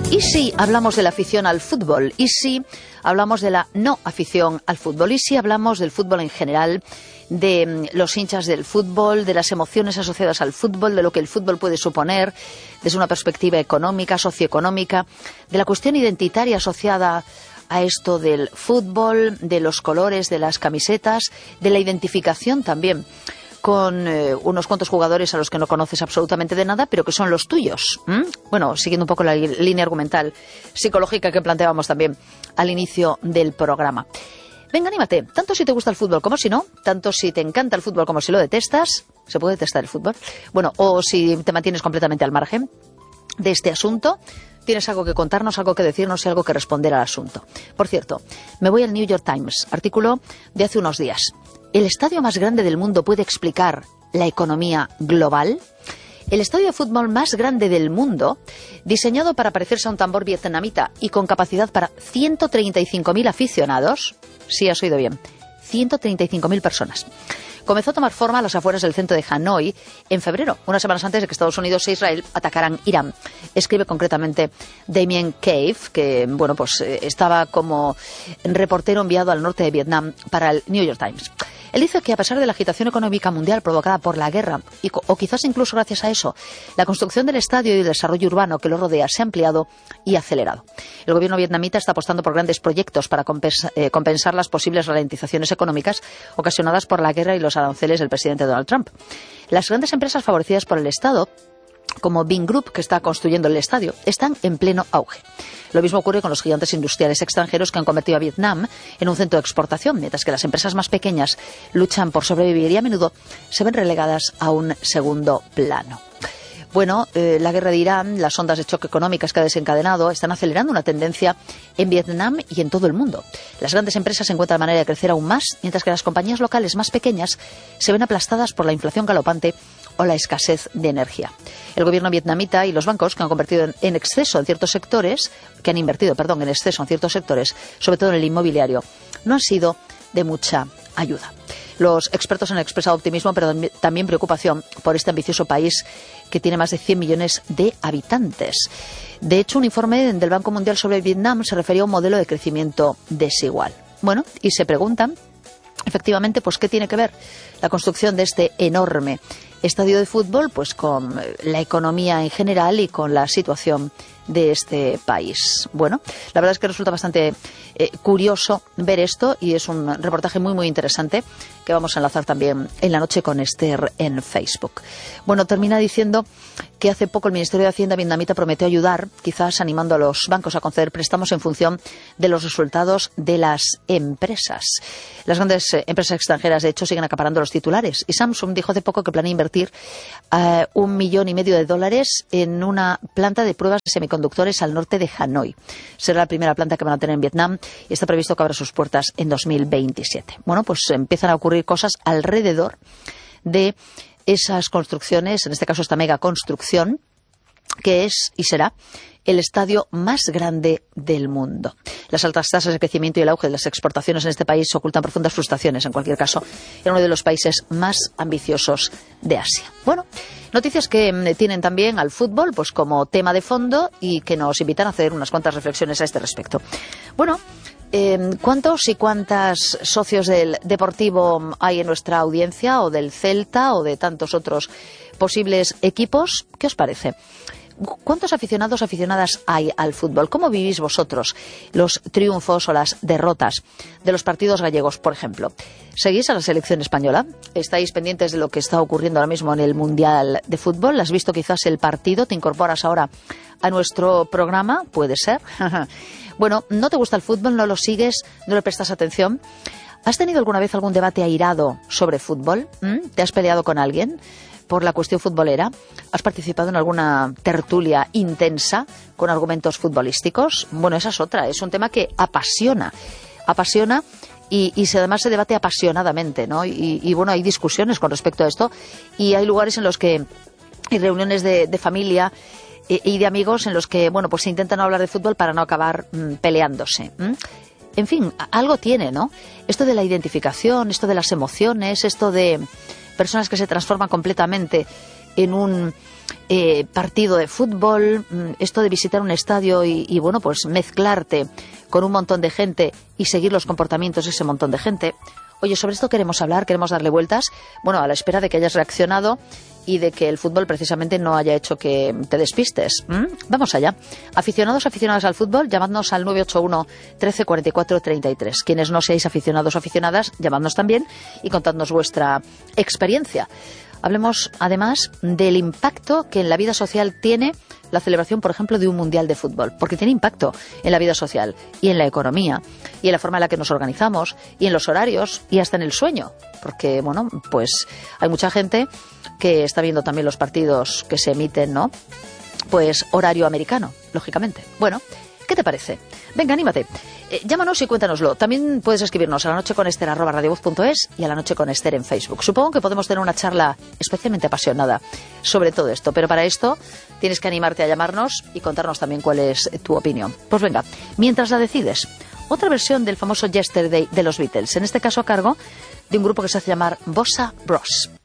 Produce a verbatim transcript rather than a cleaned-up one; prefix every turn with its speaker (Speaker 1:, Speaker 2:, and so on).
Speaker 1: ¿Y si hablamos de la afición al fútbol? ¿Y si hablamos de la no afición al fútbol? ¿Y si hablamos del fútbol en general, de los hinchas del fútbol, de las emociones asociadas al fútbol, de lo que el fútbol puede suponer desde una perspectiva económica, socioeconómica, de la cuestión identitaria asociada a esto del fútbol, de los colores de las camisetas, de la identificación también con eh, unos cuantos jugadores a los que no conoces absolutamente de nada, pero que son los tuyos? ¿Mm? Bueno, siguiendo un poco la línea argumental psicológica que planteábamos también al inicio del programa. Venga, anímate, tanto si te gusta el fútbol como si no, tanto si te encanta el fútbol como si lo detestas. ¿Se puede detestar el fútbol? Bueno, o si te mantienes completamente al margen de este asunto. Tienes algo que contarnos, algo que decirnos y algo que responder al asunto. Por cierto, me voy al New York Times, artículo de hace unos días. ¿El estadio más grande del mundo puede explicar la economía global? El estadio de fútbol más grande del mundo, diseñado para parecerse a un tambor vietnamita y con capacidad para ciento treinta y cinco mil aficionados, sí has oído bien, ciento treinta y cinco mil personas, comenzó a tomar forma a las afueras del centro de Hanoi en febrero, unas semanas antes de que Estados Unidos e Israel atacaran Irán. Escribe concretamente Damien Cave, que bueno, pues estaba como reportero enviado al norte de Vietnam para el New York Times. Él dice que a pesar de la agitación económica mundial provocada por la guerra, y, o quizás incluso gracias a eso, la construcción del estadio y el desarrollo urbano que lo rodea se ha ampliado y acelerado. El gobierno vietnamita está apostando por grandes proyectos para compensa, eh, compensar las posibles ralentizaciones económicas ocasionadas por la guerra y los aranceles del presidente Donald Trump. Las grandes empresas favorecidas por el Estado, como Vingroup, que está construyendo el estadio, están en pleno auge. Lo mismo ocurre con los gigantes industriales extranjeros que han convertido a Vietnam en un centro de exportación, mientras que las empresas más pequeñas luchan por sobrevivir y a menudo se ven relegadas a un segundo plano. Bueno, eh, la guerra de Irán, las ondas de choque económicas que ha desencadenado, están acelerando una tendencia en Vietnam y en todo el mundo. Las grandes empresas encuentran manera de crecer aún más, mientras que las compañías locales más pequeñas se ven aplastadas por la inflación galopante o la escasez de energía. El gobierno vietnamita y los bancos, que han convertido en, en exceso en ciertos sectores, que han invertido, perdón, en exceso en ciertos sectores, sobre todo en el inmobiliario, no han sido de mucha ayuda. Los expertos han expresado optimismo, pero también preocupación por este ambicioso país que tiene más de cien millones de habitantes. De hecho, un informe del Banco Mundial sobre Vietnam se refería a un modelo de crecimiento desigual. Bueno, y se preguntan, efectivamente, pues ¿qué tiene que ver la construcción de este enorme estadio de fútbol pues con la economía en general y con la situación de este país? Bueno, la verdad es que resulta bastante eh, curioso ver esto y es un reportaje muy muy interesante que vamos a enlazar también en la noche con Esther en Facebook. Bueno, termina diciendo que hace poco el Ministerio de Hacienda vietnamita prometió ayudar, quizás animando a los bancos a conceder préstamos en función de los resultados de las empresas. Las grandes eh, empresas extranjeras, de hecho, siguen acaparando los titulares y Samsung dijo hace poco que planea invertir uh, un millón y medio de dólares en una planta de pruebas de semiconductores al norte de Hanoi. Será la primera planta que van a tener en Vietnam y está previsto que abra sus puertas en dos mil veintisiete. Bueno, pues empiezan a ocurrir cosas alrededor de esas construcciones, en este caso esta mega construcción, que es y será el estadio más grande del mundo. Las altas tasas de crecimiento y el auge de las exportaciones en este país ocultan profundas frustraciones. En cualquier caso, era uno de los países más ambiciosos de Asia. Bueno, noticias que tienen también al fútbol pues como tema de fondo y que nos invitan a hacer unas cuantas reflexiones a este respecto. Bueno, eh, ¿cuántos y cuántas socios del Deportivo hay en nuestra audiencia, o del Celta, o de tantos otros posibles equipos? ¿Qué os parece? ¿Cuántos aficionados o aficionadas hay al fútbol? ¿Cómo vivís vosotros los triunfos o las derrotas de los partidos gallegos, por ejemplo? ¿Seguís a la selección española? ¿Estáis pendientes de lo que está ocurriendo ahora mismo en el Mundial de Fútbol? ¿Has visto quizás el partido? ¿Te incorporas ahora a nuestro programa? Puede ser. Bueno, ¿no te gusta el fútbol? ¿No lo sigues? ¿No le prestas atención? ¿Has tenido alguna vez algún debate airado sobre fútbol? ¿Mm? ¿Te has peleado con alguien por la cuestión futbolera? ¿Has participado en alguna tertulia intensa con argumentos futbolísticos? Bueno, esa es otra, es un tema que apasiona, apasiona y, y se, además se debate apasionadamente, ¿no? Y, y bueno, hay discusiones con respecto a esto y hay lugares en los que hay reuniones de, de familia y, y de amigos en los que, bueno, pues se intenta no hablar de fútbol para no acabar mmm, peleándose. ¿Mm? En fin, algo tiene, ¿no? Esto de la identificación, esto de las emociones, esto de personas que se transforman completamente en un eh, partido de fútbol, esto de visitar un estadio y, y, bueno, pues mezclarte con un montón de gente y seguir los comportamientos de ese montón de gente. Oye, sobre esto queremos hablar, queremos darle vueltas, bueno, a la espera de que hayas reaccionado y de que el fútbol precisamente no haya hecho que te despistes. ¿Mm? Vamos allá. Aficionados, aficionadas al fútbol, llamadnos al nueve ocho uno, trece, cuarenta y cuatro, treinta y tres. Quienes no seáis aficionados o aficionadas, llamadnos también y contadnos vuestra experiencia. Hablemos, además, del impacto que en la vida social tiene la celebración, por ejemplo, de un mundial de fútbol, porque tiene impacto en la vida social y en la economía y en la forma en la que nos organizamos y en los horarios y hasta en el sueño, porque, bueno, pues hay mucha gente que está viendo también los partidos que se emiten, ¿no? Pues horario americano, lógicamente. Bueno, ¿qué te parece? Venga, anímate. Eh, llámanos y cuéntanoslo. También puedes escribirnos a la noche con Ester arroba radiovoz punto es y a la noche con Ester en Facebook. Supongo que podemos tener una charla especialmente apasionada sobre todo esto, pero para esto tienes que animarte a llamarnos y contarnos también cuál es tu opinión. Pues venga, mientras la decides, otra versión del famoso Yesterday de los Beatles, en este caso a cargo de un grupo que se hace llamar Bossa Bros.